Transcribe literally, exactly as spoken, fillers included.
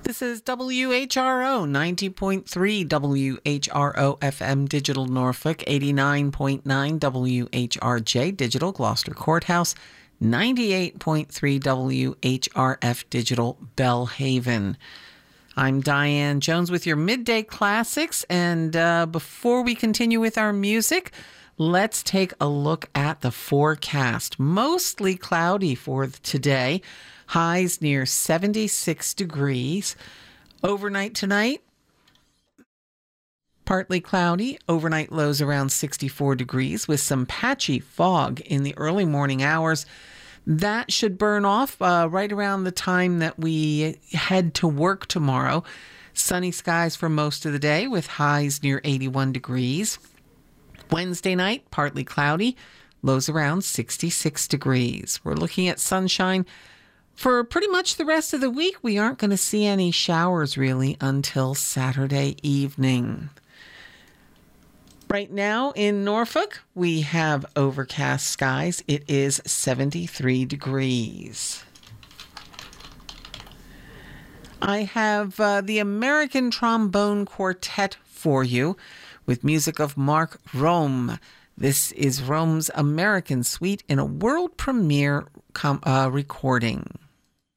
This is W H R O, ninety point three W H R O F M Digital Norfolk, eighty-nine point nine W H R J Digital Gloucester Courthouse, ninety-eight point three W H R F Digital Bellhaven. I'm Diane Jones with your Midday Classics, and uh, before we continue with our music, let's take a look at the forecast. Mostly cloudy for today. Highs near seventy-six degrees. Overnight tonight, partly cloudy. Overnight lows around sixty-four degrees with some patchy fog in the early morning hours. That should burn off uh, right around the time that we head to work tomorrow. Sunny skies for most of the day with highs near eighty-one degrees. Wednesday night, partly cloudy. Lows around sixty-six degrees. We're looking at sunshine for pretty much the rest of the week. We aren't going to see any showers really until Saturday evening. Right now in Norfolk, we have overcast skies. It is seventy-three degrees. I have uh, the American Trombone Quartet for you with music of Mark Rome. This is Rome's American Suite in a world premiere com- uh, recording.